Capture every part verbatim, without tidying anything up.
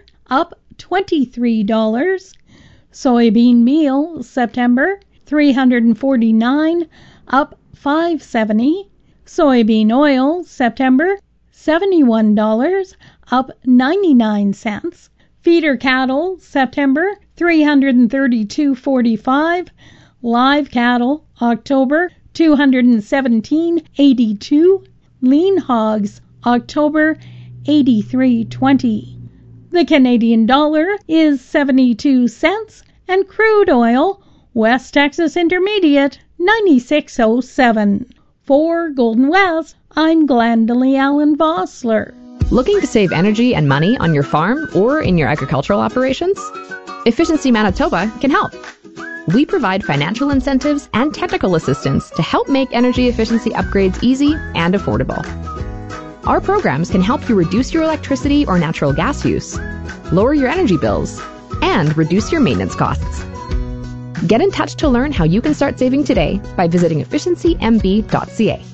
up twenty-three dollars. Soybean meal, September, three hundred forty-nine dollars, up five dollars and seventy cents. Soybean oil, September, seventy-one dollars, up ninety-nine cents. Feeder cattle, September, three hundred thirty-two dollars and forty-five cents. Live cattle, October, two hundred seventeen dollars and eighty-two cents. Lean hogs, October, eighty-three dollars and twenty cents. The Canadian dollar is seventy-two cents, and crude oil, West Texas Intermediate, ninety-six oh seven. For Golden West, I'm Glendalee Allen Vossler. Looking to save energy and money on your farm or in your agricultural operations? Efficiency Manitoba can help. We provide financial incentives and technical assistance to help make energy efficiency upgrades easy and affordable. Our programs can help you reduce your electricity or natural gas use, lower your energy bills, and reduce your maintenance costs. Get in touch to learn how you can start saving today by visiting efficiency m b dot c a.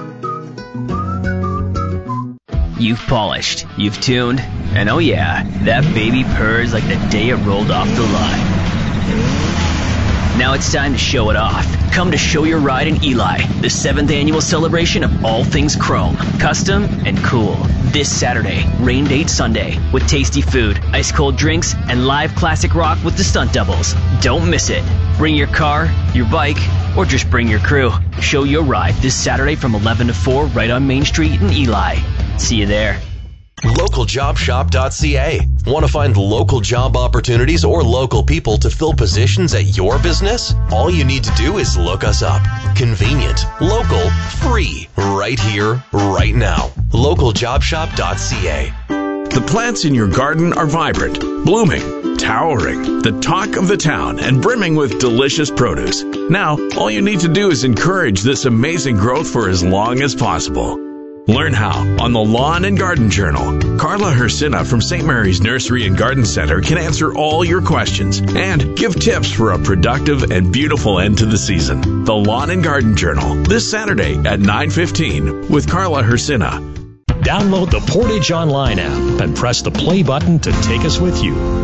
You've polished, you've tuned, and oh yeah, that baby purrs like the day it rolled off the line. Now it's time to show it off. Come to Show Your Ride in Eli, the seventh annual celebration of all things chrome, custom, and cool. This Saturday, rain date Sunday, with tasty food, ice cold drinks, and live classic rock with the stunt doubles. Don't miss it. Bring your car, your bike, or just bring your crew. Show Your Ride this Saturday from eleven to four right on Main Street in Eli. See you there. local job shop dot c a. Want to find local job opportunities or local people to fill positions at your business? All you need to do is look us up. Convenient, local, free, right here, right now. local job shop dot c a. The plants in your garden are vibrant, blooming, towering, the talk of the town, and brimming with delicious produce. Now, all you need to do is encourage this amazing growth for as long as possible. Learn how on the Lawn and Garden Journal. Carla Hersina from Saint Mary's Nursery and Garden Center can answer all your questions and give tips for a productive and beautiful end to the season. The Lawn and Garden Journal, this Saturday at nine fifteen with Carla Hersina. Download the Portage Online app and press the play button to take us with you.